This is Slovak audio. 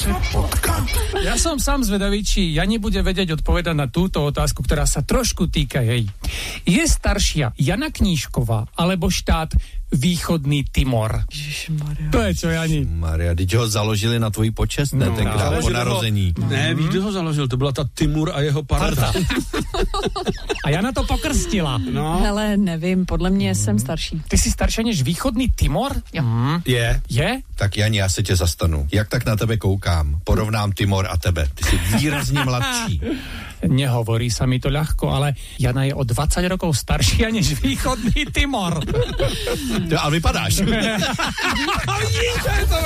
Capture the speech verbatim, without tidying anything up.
Ja som sám zvedavý, či ja nebude vedieť odpovedať na túto otázku, ktorá sa trošku týka jej. Je staršia Jana Knížková alebo štát Východný Timor? Ježišmaria. To je čo, Jani? Maria, teď ho založili na tvoji počest, ne, No, tenkrát po založili ho- narození. Ne, víš, kdo ho založil? To byla ta Timur a jeho parta. A Jana to pokrstila. No, Hele, nevím, podle mě jsem starší. Ty si staršia než Východný Timor? Jo. Mm. je. Je? Tak Jani, já se tě zastanu. Jak tak na tebe koukám? Porovnám Timor a tebe. Ty jsi výrazně mladší. Nehovorí sa mi to ľahko, ale Jana je o dvadsať rokov staršia než Východný Timor. A vypadáš. Vidíš, že je to